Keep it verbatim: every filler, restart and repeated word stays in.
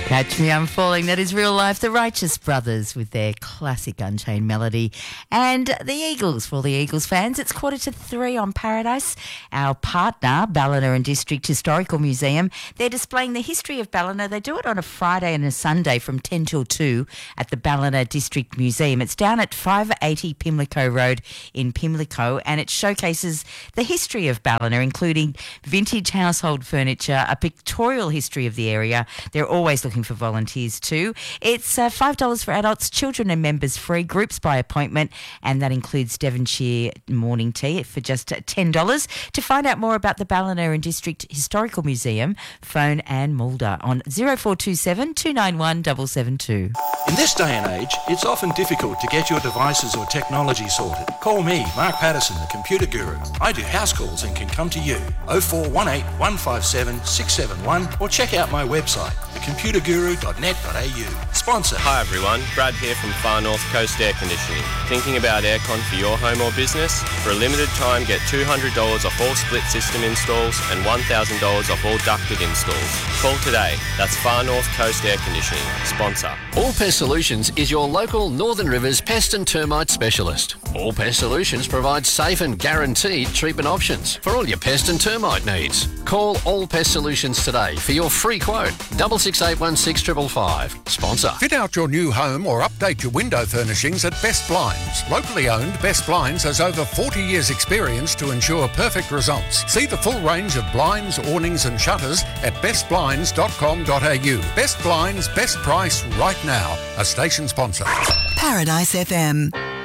Catch Me I'm Falling, that is real life. The Righteous Brothers with their classic Unchained Melody. And the Eagles, for all the Eagles fans, it's quarter to three on Paradise. Our partner, Ballina and District Historical Museum, they're displaying the history of Ballina. They do it on a Friday and a Sunday from ten till two at the Ballina District Museum. It's down at five eighty Pimlico Road in Pimlico, and it showcases the history of Ballina, including vintage household furniture, a pictorial history of the area. They're always looking for volunteers too. It's uh, five dollars for adults, children and members free, groups by appointment, and that includes Devonshire morning tea for just ten dollars. To find out more about the Ballina and District Historical Museum, phone Anne Mulder on zero four two seven, two nine one, seven seven two. In this day and age, it's often difficult to get your devices or technology sorted. Call me, Mark Patterson, the Computer Guru. I do house calls and can come to you. oh four one eight, one five seven, six seven one or check out my website, the computer guru dot net dot a u. Sponsor. Hi everyone, Brad here from Far North Coast Air Conditioning. Thinking about aircon for your home or business? For a limited time, get two hundred dollars off all split system installs and one thousand dollars off all ducted installs. Call today. That's Far North Coast Air Conditioning. Sponsor. All Pest Solutions is your local Northern Rivers pest and termite specialist. All Pest Solutions provides safe and guaranteed treatment options for all your pest and termite needs. Call All Pest Solutions today for your free quote. Double six eight one six triple five. Sponsor. Fit out your new home or update your window furnishings at Best Blinds. Locally owned, Best Blinds has over forty years experience to ensure perfect results. See the full range of blinds, awnings and shutters at best blinds dot com dot a u. Best Blinds, best price right now. A station sponsor. Paradise F M.